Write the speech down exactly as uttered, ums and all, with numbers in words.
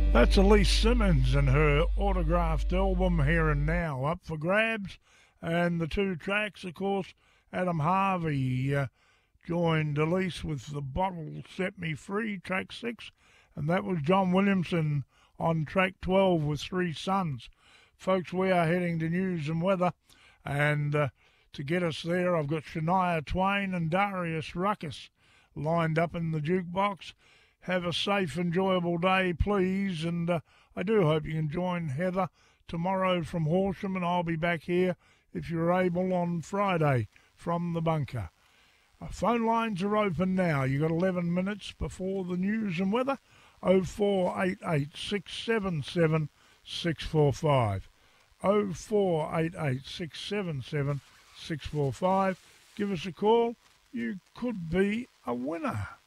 That's Elise Simmons and her autographed album Here and Now up for grabs. And the two tracks, of course, Adam Harvey uh, joined Elise with The Bottle Set Me Free, track six. And that was John Williamson on track twelve with Three Sons. Folks, we are heading to news and weather. And uh, to get us there, I've got Shania Twain and Darius Ruckus lined up in the jukebox. Have a safe, enjoyable day, please. And uh, I do hope you can join Heather tomorrow from Horsham, and I'll be back here, if you're able, on Friday from the bunker. Our phone lines are open now. You've got eleven minutes before the news and weather. oh four eight eight, six seven seven, six four five. oh four eight eight, six seven seven, six four five. Give us a call. You could be a winner.